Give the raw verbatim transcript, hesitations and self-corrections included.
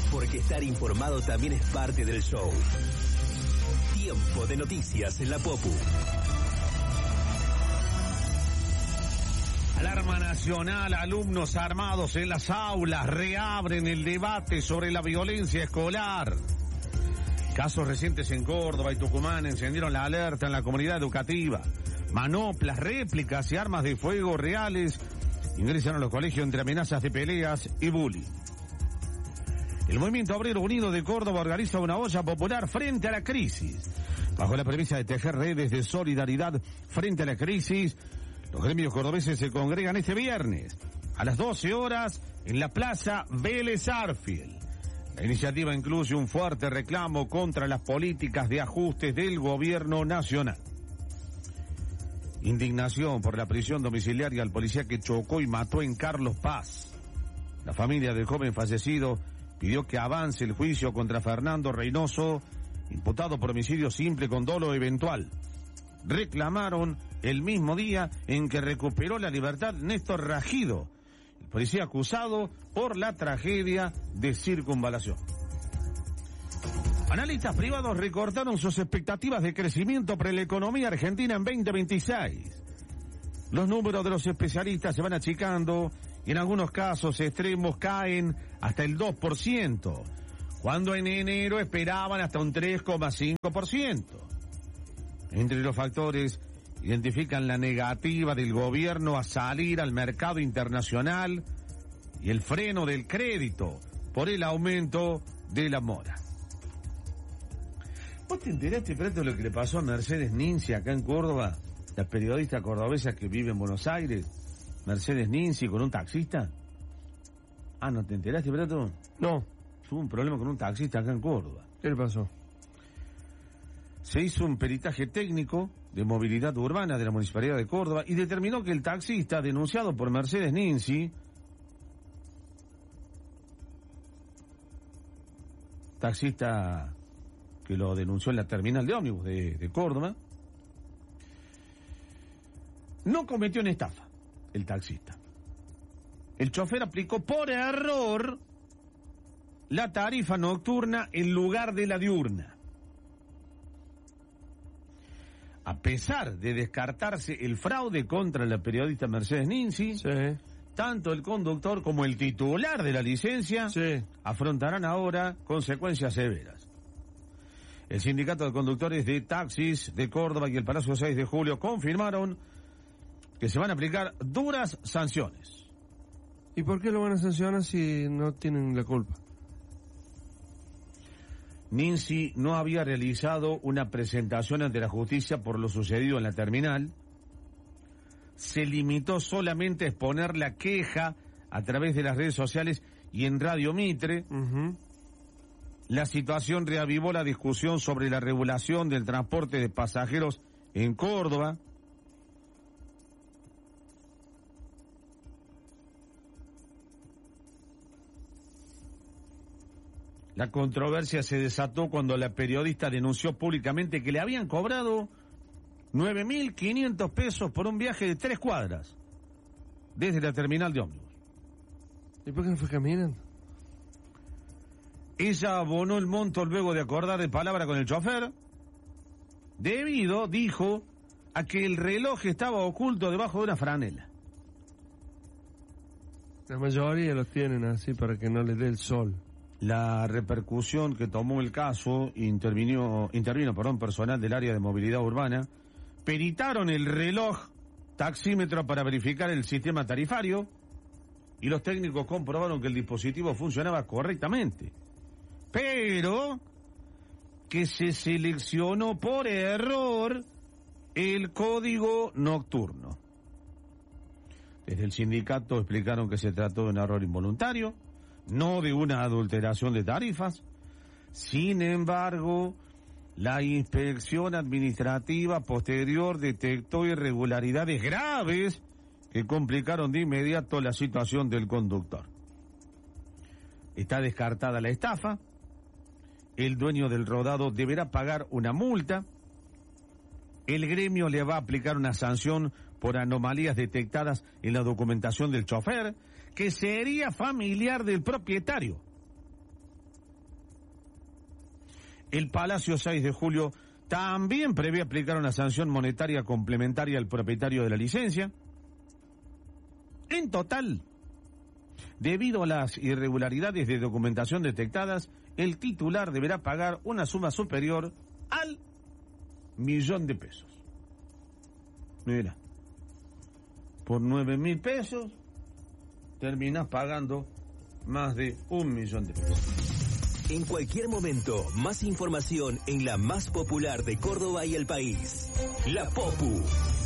Porque estar informado también es parte del show. Tiempo de noticias en la Popu. Alarma nacional, alumnos armados en las aulas reabren el debate sobre la violencia escolar. Casos recientes en Córdoba y Tucumán encendieron la alerta en la comunidad educativa. Manoplas, réplicas y armas de fuego reales ingresan a los colegios entre amenazas de peleas y bullying. El Movimiento Obrero Unido de Córdoba organiza una olla popular frente a la crisis. Bajo la premisa de tejer redes de solidaridad frente a la crisis, los gremios cordobeses se congregan este viernes a las doce horas en la Plaza Vélez Arfield. La iniciativa incluye un fuerte reclamo contra las políticas de ajustes del gobierno nacional. Indignación por la prisión domiciliaria al policía que chocó y mató en Carlos Paz. La familia del joven fallecido pidió que avance el juicio contra Fernando Reynoso, imputado por homicidio simple con dolo eventual. Reclamaron el mismo día en que recuperó la libertad Néstor Rajido, el policía acusado por la tragedia de Circunvalación. Analistas privados recortaron sus expectativas de crecimiento para la economía argentina en veinte veintiséis. Los números de los especialistas se van achicando y en algunos casos extremos caen hasta el dos por ciento, cuando en enero esperaban hasta un tres coma cinco por ciento. Entre los factores identifican la negativa del gobierno a salir al mercado internacional y el freno del crédito por el aumento de la mora. ¿Vos te enteraste, Preto, de lo que le pasó a Mercedes Ninzi acá en Córdoba? La periodista cordobesa que vive en Buenos Aires, Mercedes Ninzi, con un taxista. Ah, ¿no te enteraste, Preto? No. Tuvo un problema con un taxista acá en Córdoba. ¿Qué le pasó? Se hizo un peritaje técnico de movilidad urbana de la Municipalidad de Córdoba y determinó que el taxista denunciado por Mercedes Ninzi, taxista que lo denunció en la terminal de ómnibus de, de Córdoba, no cometió una estafa, el taxista. El chofer aplicó por error la tarifa nocturna en lugar de la diurna. A pesar de descartarse el fraude contra la periodista Mercedes Ninzi, Sí. tanto el conductor como el titular de la licencia Sí. afrontarán ahora consecuencias severas. El sindicato de conductores de taxis de Córdoba y el Palacio seis de Julio confirmaron que se van a aplicar duras sanciones. ¿Y por qué lo van a sancionar si no tienen la culpa? Ninzi no había realizado una presentación ante la justicia por lo sucedido en la terminal. Se limitó solamente a exponer la queja a través de las redes sociales y en Radio Mitre. Uh-huh. La situación reavivó la discusión sobre la regulación del transporte de pasajeros en Córdoba. La controversia se desató cuando la periodista denunció públicamente que le habían cobrado nueve mil quinientos pesos por un viaje de tres cuadras desde la terminal de ómnibus. ¿Y por qué no fue caminando? Ella abonó el monto luego de acordar de palabra con el chofer, debido, dijo, a que el reloj estaba oculto debajo de una franela. La mayoría los tienen así para que no les dé el sol. La repercusión que tomó el caso intervino, intervino perdón, personal del área de movilidad urbana, peritaron el reloj taxímetro para verificar el sistema tarifario y los técnicos comprobaron que el dispositivo funcionaba correctamente, pero que se seleccionó por error el código nocturno. Desde el sindicato explicaron que se trató de un error involuntario, no de una adulteración de tarifas. Sin embargo, la inspección administrativa posterior detectó irregularidades graves que complicaron de inmediato la situación del conductor. Está descartada la estafa. El dueño del rodado deberá pagar una multa. El gremio le va a aplicar una sanción por anomalías detectadas en la documentación del chofer, que sería familiar del propietario. El Palacio seis de julio también prevé aplicar una sanción monetaria complementaria al propietario de la licencia. En total, debido a las irregularidades de documentación detectadas, el titular deberá pagar una suma superior al millón de pesos. Mira, por nueve mil pesos terminas pagando más de un millón de pesos. En cualquier momento, más información en la más popular de Córdoba y el país. La Popu.